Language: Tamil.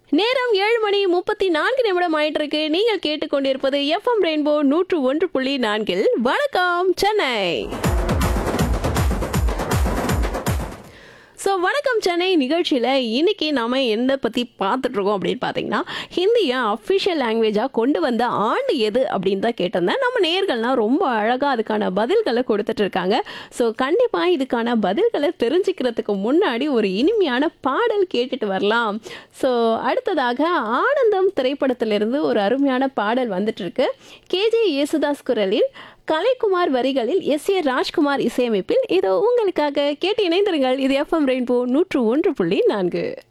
நேரம் 7:34 ஆயிட்டு இருக்கு. நீங்கள் கேட்டுக்கொண்டிருப்பது எஃப்எம் ரெயின்போ 101.4. வணக்கம் சென்னை. ஸோ வணக்கம் சென்னை நிகழ்ச்சியில் இன்னைக்கு நாம எதை பற்றி பார்த்துட்ருக்கோம் அப்படின்னு பார்த்தீங்கன்னா, ஹிந்தியை அஃபிஷியல் லாங்குவேஜாக கொண்டு வந்த ஆண்டு எது அப்படின்னு தான் கேட்டிருந்தேன். நம்ம நேயர்கள்லாம் ரொம்ப அழகாக அதுக்கான பதில்களை கொடுத்துட்டு இருக்காங்க. ஸோ கண்டிப்பாக இதுக்கான பதில்களை தெரிஞ்சுக்கிறதுக்கு முன்னாடி ஒரு இனிமையான பாடல் கேட்டுட்டு வரலாம். ஸோ அடுத்ததாக ஆனந்தம் திரைப்படத்திலிருந்து ஒரு அருமையான பாடல் வந்துட்டு இருக்கு. கேஜே யேசுதாஸ் குரலில், கலைக்குமார் வரிகளில், எஸ் ஏ ராஜ்குமார் இசையமைப்பில் இதோ உங்களுக்காக. கேட்டு இணைந்திருங்கள். இது எஃப்எம் ரெயின்போ 101.4.